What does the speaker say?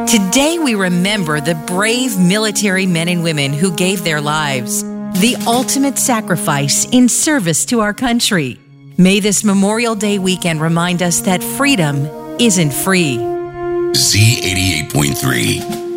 Today we remember the brave military men and women who gave their lives, the ultimate sacrifice in service to our country. May this Memorial Day weekend remind us that freedom isn't free. Z88.3